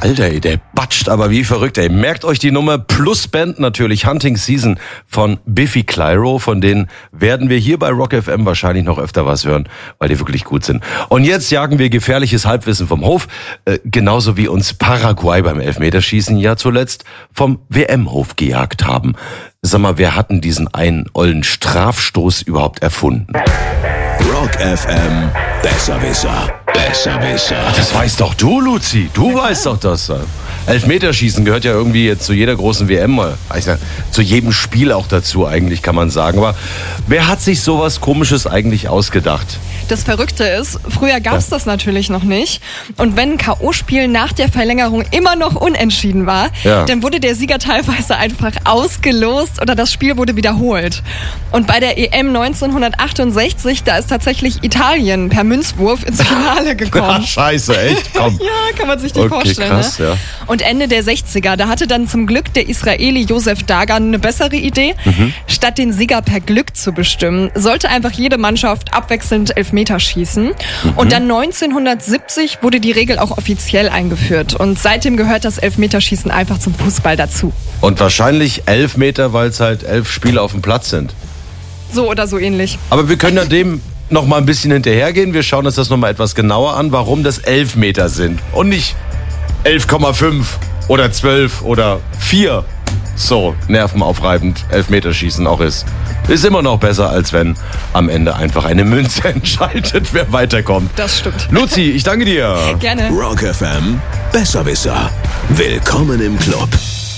Alter, ey, der batscht aber wie verrückt, ey. Merkt euch die Nummer plus Band natürlich, Hunting Season von Biffy Clyro. Von denen werden wir hier bei Rock FM wahrscheinlich noch öfter was hören, weil die wirklich gut sind. Und jetzt jagen wir gefährliches Halbwissen vom Hof, genauso wie uns Paraguay beim Elfmeterschießen ja zuletzt vom WM-Hof gejagt haben. Sag mal, wer hat denn diesen einen ollen Strafstoß überhaupt erfunden? Rock FM, Besserwisser, Besserwisser. Das weißt doch du, Luzi. Du weißt doch das. Elfmeterschießen gehört ja irgendwie jetzt zu jeder großen WM, also zu jedem Spiel auch dazu eigentlich, kann man sagen. Aber wer hat sich sowas Komisches eigentlich ausgedacht? Das Verrückte ist, früher gab es das natürlich noch nicht. Und wenn ein K.O.-Spiel nach der Verlängerung immer noch unentschieden war, dann wurde der Sieger teilweise einfach ausgelost oder das Spiel wurde wiederholt. Und bei der EM 1968, da ist tatsächlich Italien per Münzwurf ins Finale gekommen. Ach, scheiße, echt? Komm. Ja, kann man sich nicht vorstellen. Krass, ne? Ja. Und Ende der 60er, da hatte dann zum Glück der Israeli Josef Dagan eine bessere Idee. Statt den Sieger per Glück zu bestimmen, sollte einfach jede Mannschaft abwechselnd Elfmeter schießen. Und dann 1970 wurde die Regel auch offiziell eingeführt. Und seitdem gehört das Elfmeterschießen einfach zum Fußball dazu. Und wahrscheinlich 11 Meter, weil es halt 11 Spieler auf dem Platz sind. So oder so ähnlich. Aber wir können ja dem noch mal ein bisschen hinterhergehen. Wir schauen uns das noch mal etwas genauer an, warum das 11 Meter sind und nicht 11,5 oder 12 oder 4. So nervenaufreibend Elfmeterschießen auch ist. Ist immer noch besser, als wenn am Ende einfach eine Münze entscheidet, wer weiterkommt. Das stimmt. Luzi, ich danke dir. Gerne. Rock FM, Besserwisser. Willkommen im Club.